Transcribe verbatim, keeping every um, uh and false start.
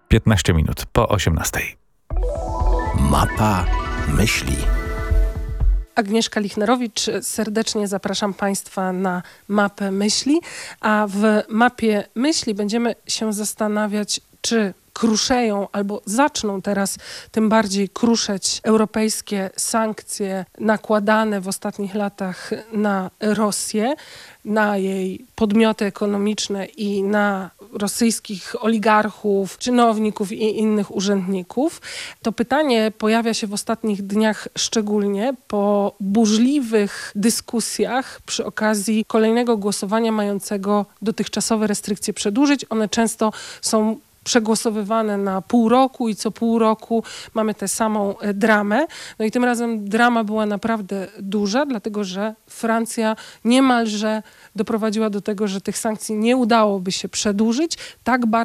piętnaście minut po osiemnastej. Mapa myśli. Agnieszka Lichnerowicz, serdecznie zapraszam Państwa na mapę myśli, a w mapie myśli będziemy się zastanawiać, czy kruszeją albo zaczną teraz tym bardziej kruszeć europejskie sankcje nakładane w ostatnich latach na Rosję, na jej podmioty ekonomiczne i na rosyjskich oligarchów, czynowników i innych urzędników. To pytanie pojawia się w ostatnich dniach szczególnie po burzliwych dyskusjach przy okazji kolejnego głosowania mającego dotychczasowe restrykcje przedłużyć. One często są przegłosowywane na pół roku i co pół roku mamy tę samą dramę. No i tym razem drama była naprawdę duża, dlatego że Francja niemalże doprowadziła do tego, że tych sankcji nie udałoby się przedłużyć tak bardzo,